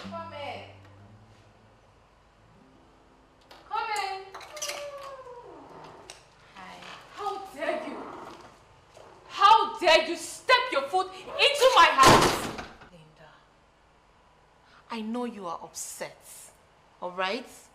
Come in. Come in. Hi. How dare you? How dare you step your foot into my house? Linda, I know you are upset, all right?